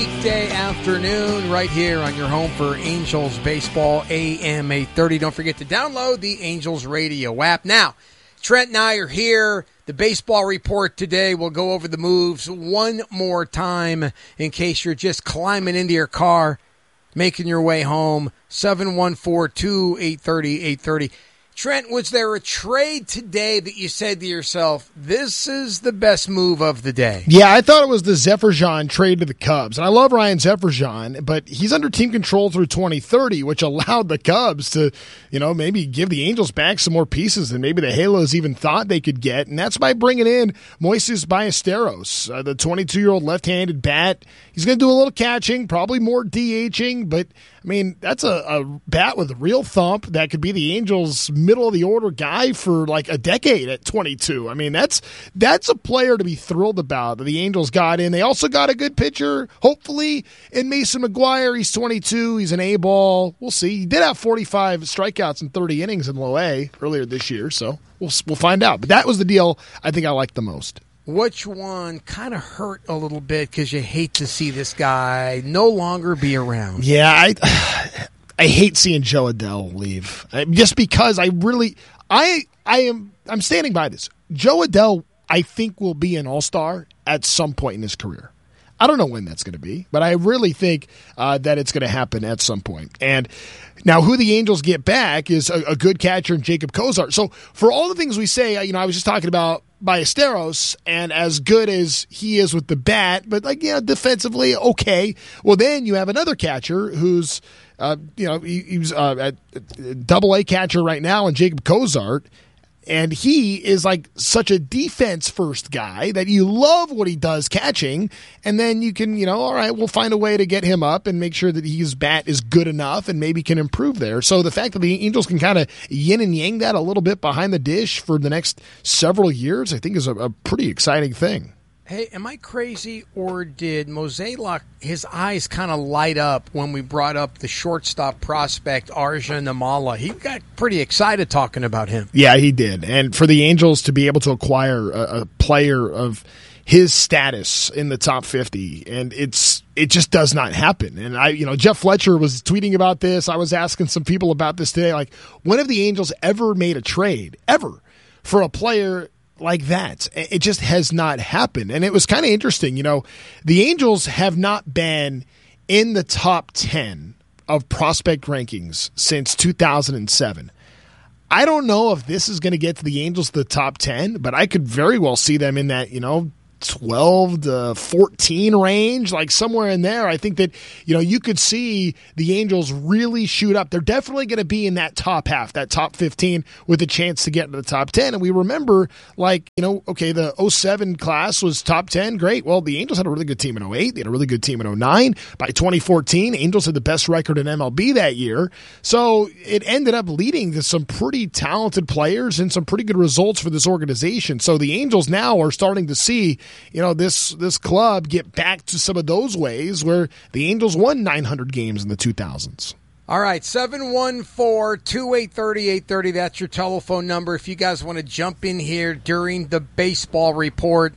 Weekday afternoon right here on your home for Angels baseball, AM 830. Don't forget to download the Angels radio app. Now, Trent and I are here. The baseball report today. We'll go over the moves one more time in case you're just climbing into your car, making your way home. 714-2-830-830. Trent, was there a trade today that you said to yourself, this is the best move of the day? Yeah, I thought it was the Zephyrzhan trade to the Cubs. And I love Ryan Zephyrzhan, but he's under team control through 2030, which allowed the Cubs to, maybe give the Angels back some more pieces than maybe the Halos even thought they could get. And that's by bringing in Moises Ballesteros, the 22-year-old left-handed bat. He's going to do a little catching, probably more DHing, but that's a bat with a real thump that could be the Angels' middle-of-the-order guy for like a decade at 22. That's a player to be thrilled about that the Angels got in. They also got a good pitcher, hopefully, in Mason McGuire. He's 22. He's an A-ball. We'll see. He did have 45 strikeouts in 30 innings in low A earlier this year, so we'll find out. But that was the deal I think I liked the most. Which one kind of hurt a little bit because you hate to see this guy no longer be around? Yeah, I hate seeing Joe Adell leave. Just because I'm standing by this. Joe Adell, I think, will be an all-star at some point in his career. I don't know when that's going to be, but I really think that it's going to happen at some point. And now who the Angels get back is a good catcher in Jacob Cozart. So for all the things we say, I was just talking about Ballesteros, and as good as he is with the bat, but defensively, okay. Well, then you have another catcher who's, he's at Double-A catcher right now in Jacob Cozart. And he is like such a defense-first guy that you love what he does catching, and then you can, all right, we'll find a way to get him up and make sure that his bat is good enough and maybe can improve there. So the fact that the Angels can kind of yin and yang that a little bit behind the dish for the next several years, I think is a pretty exciting thing. Hey, am I crazy, or did Mozeliak, his eyes kind of light up when we brought up the shortstop prospect Arjun Amala? He got pretty excited talking about him. Yeah, he did. And for the Angels to be able to acquire a player of his status in the top 50, and it just does not happen. And Jeff Fletcher was tweeting about this. I was asking some people about this today. Like, when have the Angels ever made a trade, ever, for a player like that? It just has not happened. And it was kind of interesting. The Angels have not been in the top 10 of prospect rankings since 2007. I don't know if this is going to get to the Angels to the top 10, but I could very well see them in that, 12 to 14 range, like somewhere in there. I think that, you could see the Angels really shoot up. They're definitely going to be in that top half, that top 15, with a chance to get into the top 10. And we remember, the 07 class was top 10. Great. Well, the Angels had a really good team in 08. They had a really good team in 09. By 2014, Angels had the best record in MLB that year. So it ended up leading to some pretty talented players and some pretty good results for this organization. So the Angels now are starting to see this club get back to some of those ways where the Angels won 900 games in the 2000s. All right, 714-2-830-830. That's your telephone number. If you guys want to jump in here during the baseball report,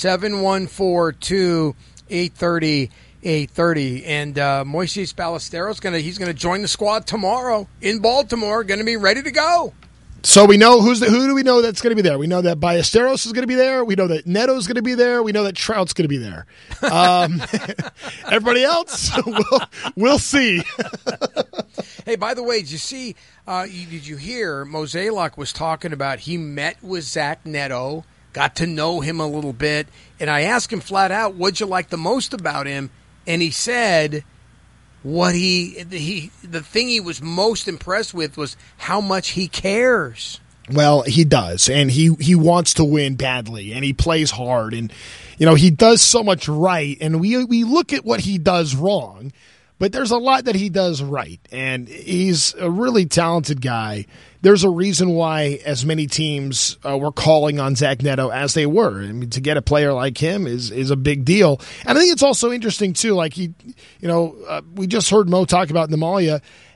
714-2-830-830. And Moises Ballesteros, he's going to join the squad tomorrow in Baltimore, going to be ready to go. So we know who do we know that's going to be there? We know that Ballesteros is going to be there. We know that Neto's going to be there. We know that Trout's going to be there. Everybody else, we'll see. Hey, by the way, did you see? Did you hear? Mozeliak was talking about he met with Zach Neto, got to know him a little bit, and I asked him flat out, "What'd you like the most about him?" And he said, the thing he was most impressed with was how much he cares. Well, he does, and he wants to win badly, and he plays hard, and he does so much right, and we look at what he does wrong, but there's a lot that he does right, and he's a really talented guy. There's a reason why as many teams were calling on Zach Neto as they were. I mean, to get a player like him is a big deal. And I think it's also interesting, too, like we just heard Mo talk about Namalia,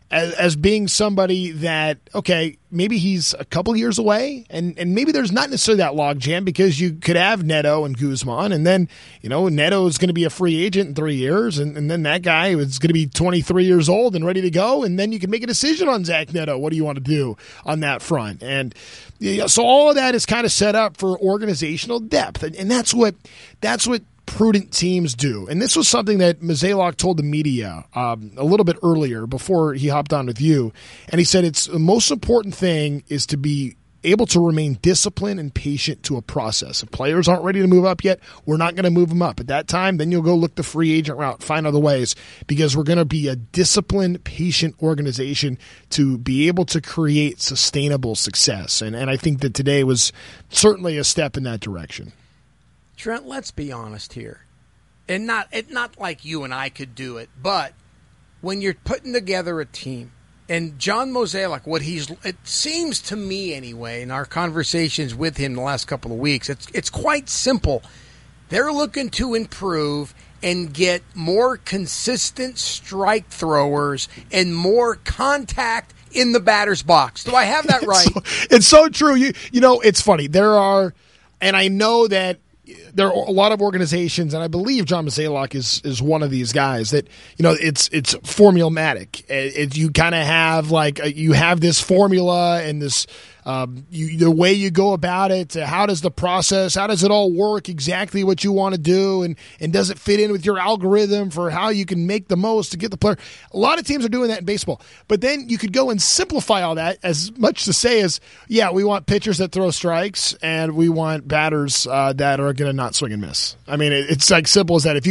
as being somebody that, okay, maybe he's a couple years away, and maybe there's not necessarily that logjam because you could have Neto and Guzman, and then, Neto is going to be a free agent in 3 years, and then that guy is going to be 23 years old and ready to go, and then you can make a decision on Zach Neto. What do you want to do on that front? And so all of that is kind of set up for organizational depth, and that's what prudent teams do. And this was something that Mozeliak told the media a little bit earlier before he hopped on with you. And he said it's the most important thing is to be able to remain disciplined and patient to a process. If players aren't ready to move up yet, we're not going to move them up. At that time, then you'll go look the free agent route, find other ways, because we're going to be a disciplined, patient organization to be able to create sustainable success. And I think that today was certainly a step in that direction. Trent, let's be honest here. And not like you and I could do it, but when you're putting together a team, and John Mozeliak, it seems to me anyway, in our conversations with him the last couple of weeks, it's quite simple. They're looking to improve and get more consistent strike throwers and more contact in the batter's box. Do I have that right? It's so true. You know, it's funny. And I know that there are a lot of organizations, and I believe John Mozeliak is one of these guys that, it's formulaic. You kind of have you have this formula and this the way you go about it. How does it all work exactly what you want to do, and does it fit in with your algorithm for how you can make the most to get the player? A lot of teams are doing that in baseball, but then you could go and simplify all that as much to say as, yeah, we want pitchers that throw strikes and we want batters that are going to not swing and miss. I mean, it's like simple as that. If you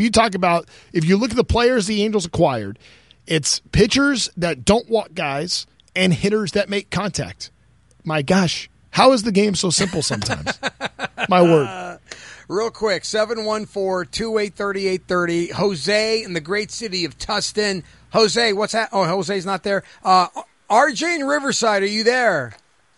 look at the players the Angels acquired, it's pitchers that don't walk guys and hitters that make contact. My gosh, how is the game so simple sometimes? My word. Real quick, 714-283-3830. Jose in the great city of Tustin. Jose, what's that? Oh, Jose's not there. RJ in Riverside, are you there?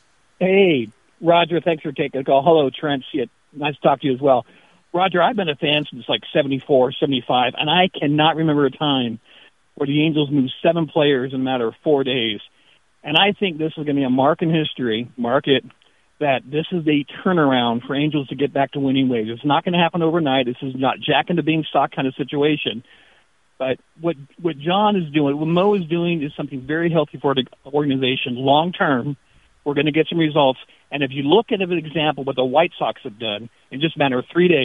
Hey, Roger, thanks for taking the call. Hello, Trent. Nice to talk to you as well. Roger, I've been a fan since 74, 75, and I cannot remember a time where the Angels moved 7 players in a matter of 4 days. And I think this is going to be a mark in history, that this is a turnaround for Angels to get back to winning ways. It's not going to happen overnight. This is not Jack and the Beanstalk kind of situation. But what John is doing, what Mo is doing, is something very healthy for the organization. Long term, we're going to get some results. And if you look at an example what the White Sox have done in just a matter of 3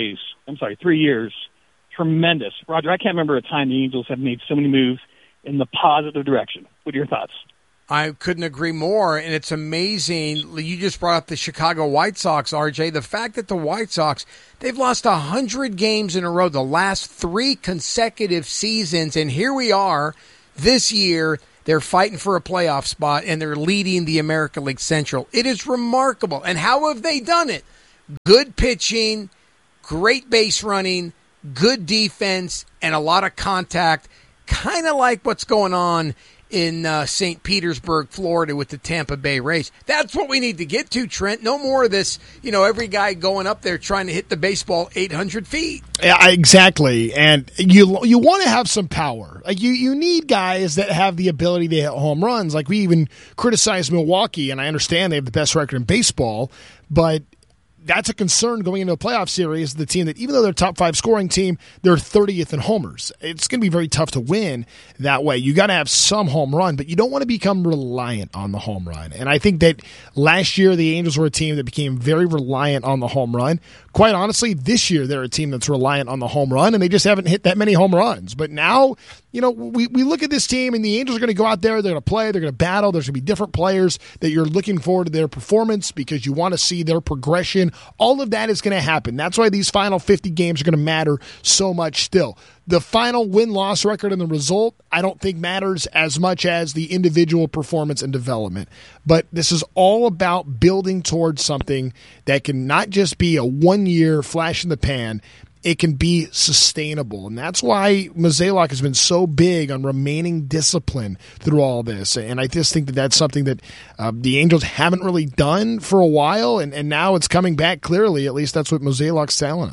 years, tremendous. Roger, I can't remember a time the Angels have made so many moves in the positive direction. What are your thoughts? I couldn't agree more, and it's amazing. You just brought up the Chicago White Sox, RJ. The fact that the White Sox, they've lost 100 games in a row the last 3 consecutive seasons, and here we are this year. They're fighting for a playoff spot, and they're leading the American League Central. It is remarkable. And how have they done it? Good pitching, great base running, good defense, and a lot of contact, kind of like what's going on in St. Petersburg, Florida with the Tampa Bay Rays. That's what we need to get to, Trent. No more of this, every guy going up there trying to hit the baseball 800 feet. Yeah, exactly. And you want to have some power. Like you need guys that have the ability to hit home runs. Like we even criticize Milwaukee, and I understand they have the best record in baseball, but that's a concern going into a playoff series. The team that, even though they're a top 5 scoring team, they're 30th in homers. It's going to be very tough to win that way. You got to have some home run, but you don't want to become reliant on the home run. And I think that last year the Angels were a team that became very reliant on the home run. Quite honestly, this year they're a team that's reliant on the home run, and they just haven't hit that many home runs. But now, we look at this team, and the Angels are going to go out there, they're going to play, they're going to battle. There's going to be different players that you're looking forward to their performance because you want to see their progression. All of that is going to happen. That's why these final 50 games are going to matter so much still. The final win-loss record and the result, I don't think matters as much as the individual performance and development. But this is all about building towards something that can not just be a one-year flash in the pan. It can be sustainable. And that's why Mozeliak has been so big on remaining disciplined through all this. And I just think that that's something that the Angels haven't really done for a while. And now it's coming back clearly. At least that's what Mozeliak's telling us.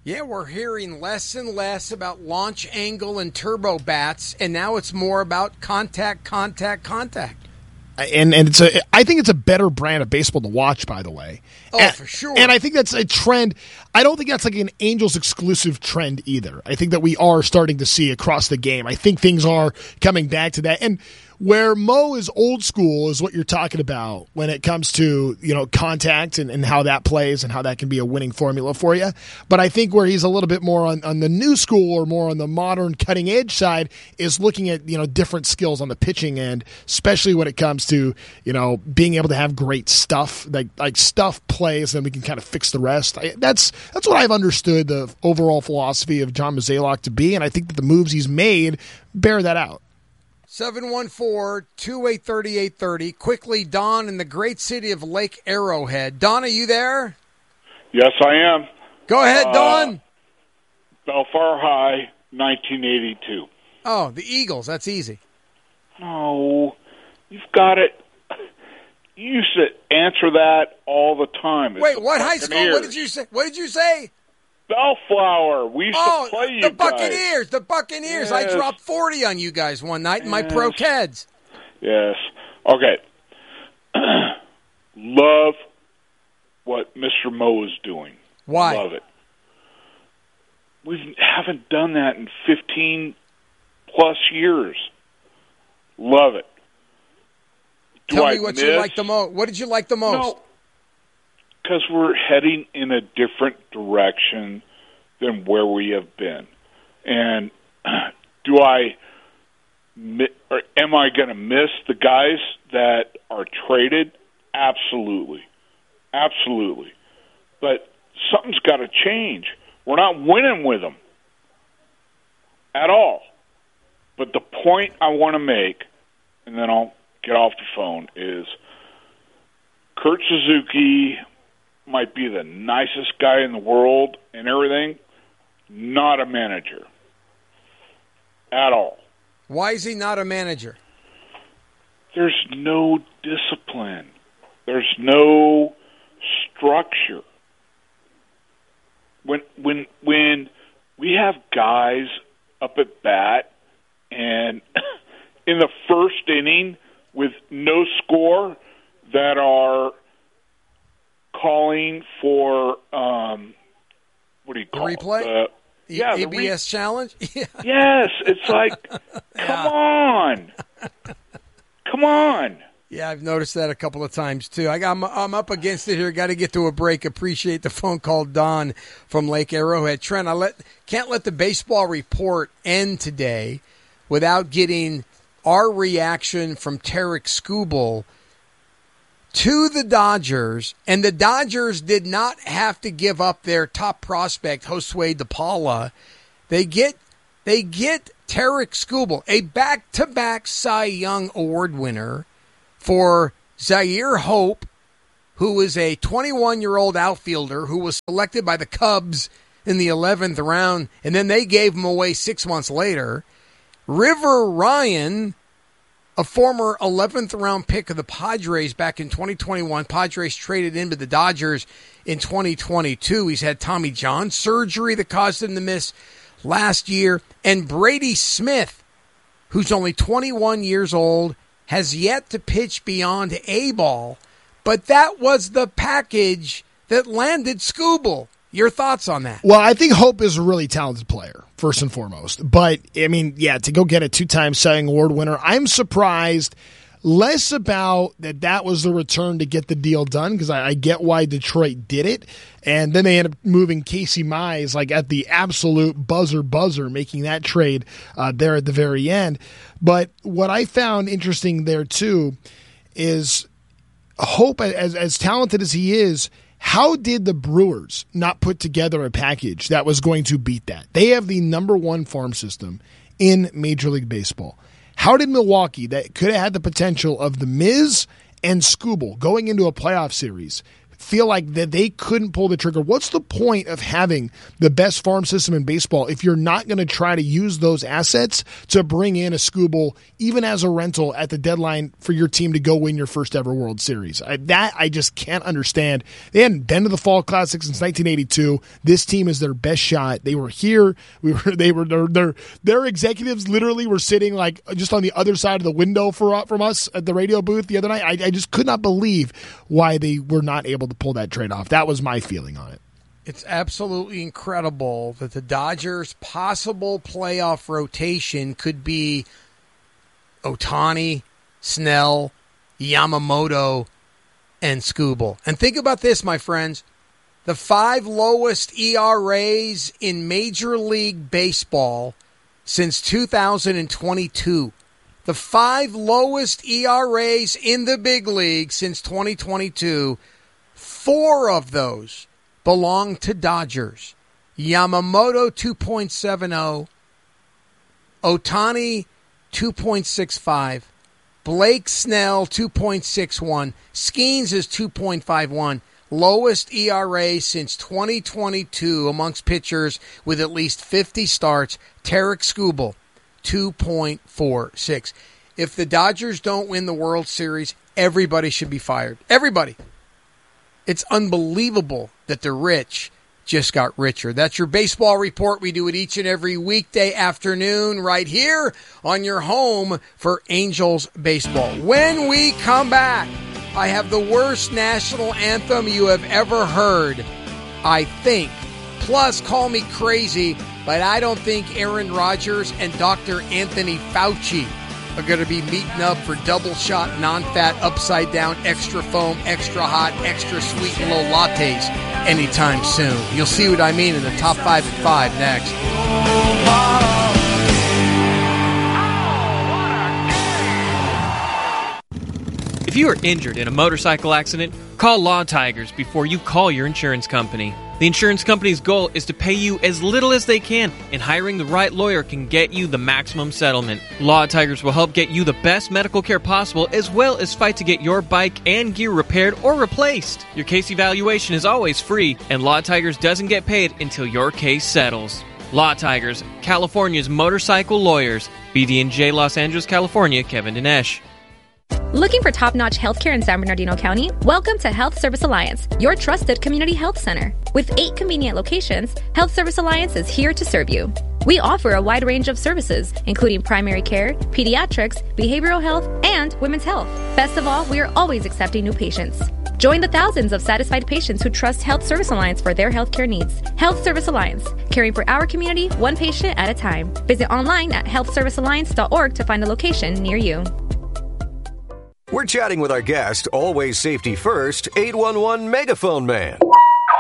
Yeah, we're hearing less and less about launch angle and turbo bats, and now it's more about contact. And I think it's a better brand of baseball to watch, by the way. For sure. And I think that's a trend. I don't think that's like an Angels exclusive trend either. I think that we are starting to see across the game. I think things are coming back to that. And where Mo is old school is what you're talking about when it comes to, contact and how that plays and how that can be a winning formula for you. But I think where he's a little bit more on the new school or more on the modern cutting edge side is looking at, different skills on the pitching end, especially when it comes to, being able to have great stuff, like stuff plays, then we can kind of fix the rest. That's what I've understood the overall philosophy of John Mozeliak to be, and I think that the moves he's made bear that out. 714-283-3830. Quickly, Don in the great city of Lake Arrowhead. Don, are you there? Yes, I am. Go ahead, Don. Belfar High, 1982. Oh, the Eagles. That's easy. No, you've got it. You used to answer that all the time. Wait, what high school? What did you say? Bellflower. We used to play you the Buccaneers. guys. The Buccaneers. Yes. I dropped 40 on you guys one night in my pro Keds. Yes. Okay. Love what Mr. Mo is doing. Why? Love it. We haven't done that in 15-plus years. Love it. Tell me what you like the most. What did you like the most? No. Because we're heading in a different direction than where we have been. And am I going to miss the guys that are traded? Absolutely. Absolutely. But something's got to change. We're not winning with them at all. But the point I want to make, and then I'll get off the phone, is Kurt Suzuki might be the nicest guy in the world and everything, not a manager at all. Why is he not a manager? There's no discipline. There's no structure. When we have guys up at bat and in the first inning with no score that are calling for what do you call replay? The ABS challenge? Yeah. Yes, it's like, come on. Yeah, I've noticed that a couple of times, too. I'm up against it here. Got to get to a break. Appreciate the phone call, Don from Lake Arrowhead. Trent, can't let the baseball report end today without getting our reaction from Tarik Skubal to the Dodgers, and the Dodgers did not have to give up their top prospect, Josue DePaula. They get Tarik Skubal, a back-to-back Cy Young Award winner, for Zaire Hope, who is a 21-year-old outfielder who was selected by the Cubs in the 11th round, and then they gave him away 6 months later. River Ryan, a former 11th round pick of the Padres back in 2021. Padres traded into the Dodgers in 2022. He's had Tommy John surgery that caused him to miss last year. And Brady Smith, who's only 21 years old, has yet to pitch beyond A-ball. But that was the package that landed Skubal. Your thoughts on that? Well, I think Hope is a really talented player, first and foremost. But, I mean, yeah, to go get a two-time Cy Young Award winner, I'm surprised less about that was the return to get the deal done, because I get why Detroit did it. And then they ended up moving Casey Mize like at the absolute buzzer, making that trade there at the very end. But what I found interesting there, too, is Hope, as talented as he is, how did the Brewers not put together a package that was going to beat that? They have the number one farm system in Major League Baseball. How did Milwaukee, that could have had the potential of the Miz and Skubal going into a playoff series, feel like that they couldn't pull the trigger. What's the point of having the best farm system in baseball if you're not going to try to use those assets to bring in a Skubal, even as a rental at the deadline for your team to go win your first ever World Series? I just can't understand. They hadn't been to the Fall Classic since 1982. This team is their best shot. They were here. Their executives literally were sitting like just on the other side of the window from us at the radio booth the other night. I just could not believe why they were not able to pull that trade off. That was my feeling on it. It's absolutely incredible that the Dodgers' possible playoff rotation could be Ohtani, Snell, Yamamoto, and Skubal. And think about this, my friends. The 5 lowest ERAs in Major League Baseball since 2022. The 5 lowest ERAs in the big league since 2022. 4 of those belong to Dodgers. Yamamoto 2.70, Ohtani 2.65, Blake Snell 2.61, Skeens is 2.51. Lowest ERA since 2022 amongst pitchers with at least 50 starts. Tarik Skubal 2.46. If the Dodgers don't win the World Series, everybody should be fired. Everybody. It's unbelievable that the rich just got richer. That's your baseball report. We do it each and every weekday afternoon right here on your home for Angels baseball. When we come back, I have the worst national anthem you have ever heard, I think. Plus, call me crazy, but I don't think Aaron Rodgers and Dr. Anthony Fauci are going to be meeting up for double shot, non-fat, upside down, extra foam, extra hot, extra sweet and low lattes anytime soon. You'll see what I mean in the Top 5 at 5 next. If you are injured in a motorcycle accident, call Law Tigers before you call your insurance company. The insurance company's goal is to pay you as little as they can, and hiring the right lawyer can get you the maximum settlement. Law Tigers will help get you the best medical care possible, as well as fight to get your bike and gear repaired or replaced. Your case evaluation is always free, and Law Tigers doesn't get paid until your case settles. Law Tigers, California's motorcycle lawyers. BD&J, Los Angeles, California, Kevin Dinesh. Looking for top-notch healthcare in San Bernardino County? Welcome to Health Service Alliance, your trusted community health center. With 8 convenient locations, Health Service Alliance is here to serve you. We offer a wide range of services, including primary care, pediatrics, behavioral health, and women's health. Best of all, we are always accepting new patients. Join the thousands of satisfied patients who trust Health Service Alliance for their healthcare needs. Health Service Alliance, caring for our community one patient at a time. Visit online at healthservicealliance.org to find a location near you. We're chatting with our guest, always safety first, 811 Megaphone Man. Call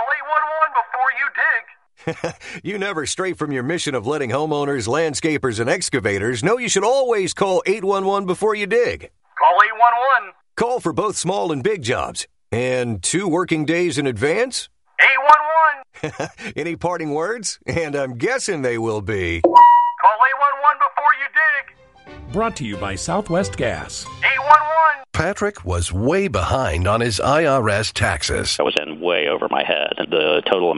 811 before you dig. You never stray from your mission of letting homeowners, landscapers, and excavators know you should always call 811 before you dig. Call 811. Call for both small and big jobs. And 2 working days in advance? 811. Any parting words? And I'm guessing they will be... Call 811 before you dig. Brought to you by Southwest Gas. 811. Patrick was way behind on his IRS taxes. I was in way over my head. The total